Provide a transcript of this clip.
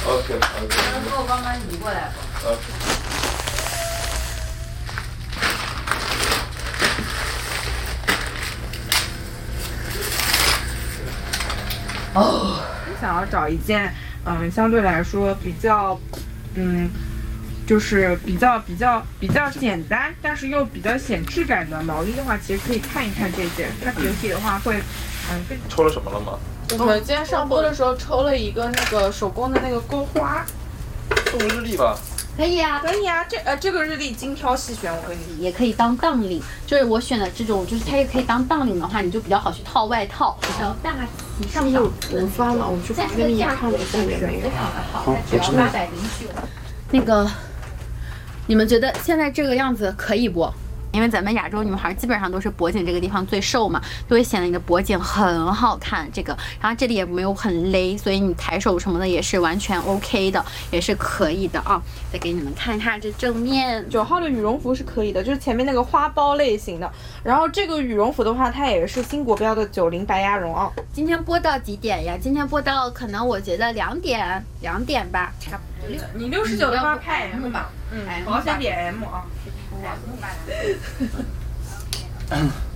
OK。 能给我帮忙移过来吗 OK。 哦，想要找一件，相对来说比较，就是比较简单，但是又比较显质感的毛衣的话，其实可以看一看这件。它整体的话会， 抽了什么了吗？ 我今天上播的时候抽了一个那个手工的那个钩花。 送个日历吧。 可以啊， 可以啊，这个日历精挑细选，我跟你也可以当当领，就是我选的这种，就是它也可以当当领的话，你就比较好去套外套，然后大体上场。 我发了，我去房间里也看了一下，也没有。 好，只要809。那个，你们觉得现在这个样子可以不？因为咱们亚洲女孩基本上都是脖颈这个地方最瘦嘛，就会显得你的脖颈很好看。这个，然后这里也没有很勒，所以你抬手什么的也是完全 OK 的，也是可以的啊。再给你们看一下这正面 ，9号的羽绒服是可以的，就是前面那个花苞类型的。然后这个羽绒服的话，它也是新国标的90白鸭绒啊。 今天播到几点呀？今天播到可能我觉得2点吧，差不多。 你69的话拍 M 吧，保险点 M 啊。